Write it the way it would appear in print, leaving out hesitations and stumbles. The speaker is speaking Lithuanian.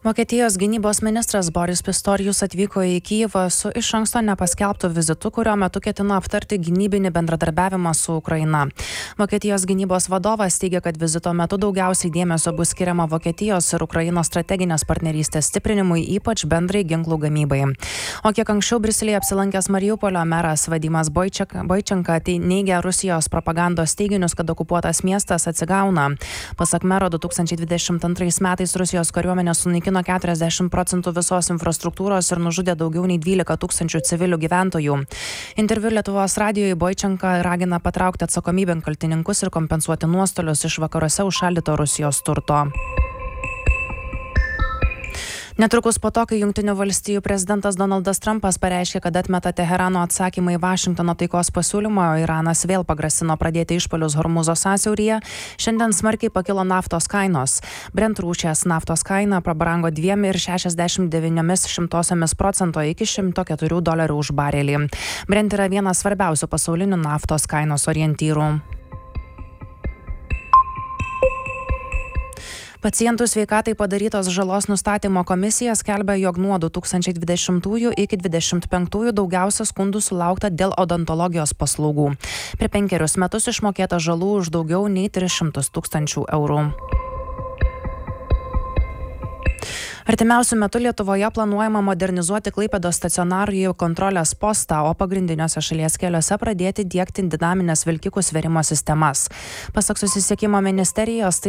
Vokietijos gynybos ministras Boris Pistorius atvyko į Kyjivą su iš anksto nepaskelbtu vizitu, kurio metu ketino aptarti gynybinį bendradarbiavimą su Ukraina. Vokietijos gynybos vadovas teigia, kad vizito metu daugiausiai dėmesio bus skiriama Vokietijos ir Ukrainos strateginės partnerystės stiprinimui, ypač bendrai ginklų gamybai. O kiek anksčiau Briuselyje apsilankęs Mariupolio meras Vadimas Boičenka neigia Rusijos propagandos teiginius, kad okupuotas miestas atsigauna. Pasak mero, 2022 metais Rusijos kariuomenė sunaikino 40% visos infrastruktūros ir nužudė daugiau nei 12 000 civilių gyventojų. Interviu Lietuvos radijui Boičenka ragina patraukti atsakomybėn kaltininkus ir kompensuoti nuostolius iš vakaruose užšaldyto Rusijos turto. Netrukus po to, kai Jungtinių valstijų prezidentas Donaldas Trumpas pareiškė, kad atmeta Teherano atsakymą į Vašingtono taikos pasiūlymą, o Iranas vėl pagrasino pradėti išpuolius Hormuzo sąsiauryje, šiandien smarkiai pakilo naftos kainos. Brent rūšies naftos kaina prabrango 2,69% iki $104 už barelį. Brent yra vienas svarbiausių pasaulinių naftos kainos orientyrų. Pacientų sveikatai padarytos žalos nustatymo komisija skelbia, jog nuo 2020 iki 2025 daugiausia skundų sulaukta dėl odontologijos paslaugų. Per 5 metus išmokėta žalų už daugiau nei 300 000 eurų. Artimiausiu metu Lietuvoje planuojama modernizuoti Klaipėdos stacionarųjį kontrolės postą, o pagrindiniuose šalies keliuose pradėti diegti dinamines vilkikų svėrimo sistemas. Pasak susisiekimo ministerijos, tai